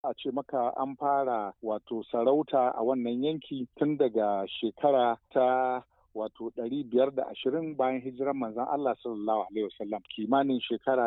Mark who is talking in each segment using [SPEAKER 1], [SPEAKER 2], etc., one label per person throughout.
[SPEAKER 1] a ce maka an fara wato sarauta a wannan yanki tun daga shekara ta wato 520 bayan hijirar manzon Allah sallallahu alaihi wasallam, kimanin shekara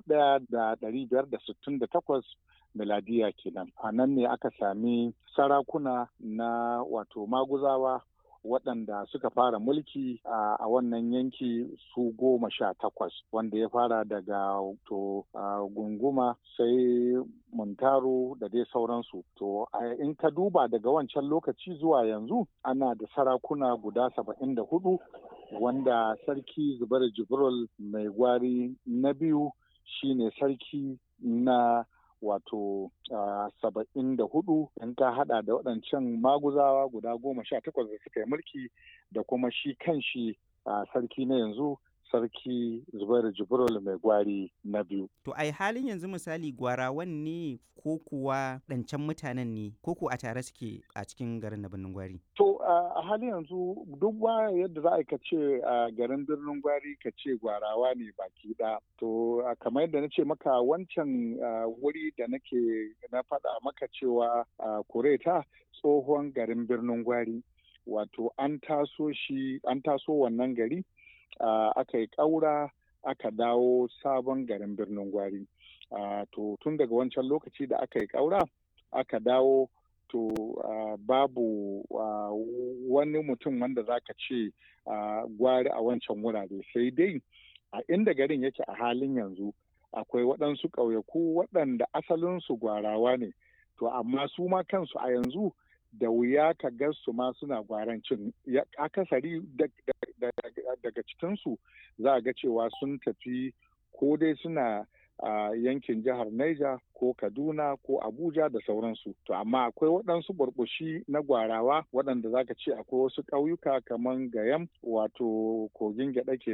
[SPEAKER 1] 1568 miladiya kenan. A nan ne aka sami sarakuna na wato maguzawa waɗanda suka fara mulki a wannan yanki su 18, wanda ya fara daga gunguma sai muntaro da dai sauransu. To in ka duba daga wancan lokaci zuwa yanzu ana da sarakuna guda 74, wanda sarki Zubair Jibril Mai Gwari na biyu shine sarki na wato 74, in ka hada da waɗancan maguzawa guda 18 da suka yi mulki da kuma shi kanshi sarki na yanzu sarki Zubairu Jibril Mai Gwari na biyu.
[SPEAKER 2] To ai halin yanzu misali gwarawan ne ko kuwa ɗancan mutanen ne ko ku a tare suke a cikin garin na Birnin Gwari?
[SPEAKER 1] To a halin yanzu duk ba yadda za a ka ce a garin Birnin Gwari ka ce gwarawa ne baki ɗaya. To kamar yadda na ce maka wancan wuri da na faɗa maka cewa Kureta tsohon garin Birnin Gwari. Wato an taso wannan gari aka yi ƙaura aka dawo sabon garin Birnin Gwari. To tun daga wancan lokaci da aka yi ƙaura aka dawo to babu wani mutum wanda za ka ce gwari a wancan wurare, sai dai a inda garin yake a halin yanzu akwai waɗansu ƙauyaku waɗanda asalinsu gwarawa ne, to amma su ma kansu a yanzu da wuya ka ga su ma suna gwarancin. Akasari daga cikinsu za a ga cewa sun tafi ko dai suna yankin jihar Niger ko Kaduna ko Abuja da sauransu. To amma akwai waɗansu burbushi na gwarawa waɗanda za ka ce akwai wasu ƙauyuka kamar Gayam wato kogin gyaɗa